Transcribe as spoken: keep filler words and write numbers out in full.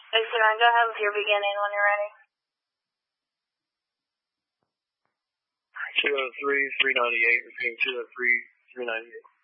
Go ahead with your beginning when you're ready. two oh three, three ninety-eight, repeating two oh three, three ninety-eight.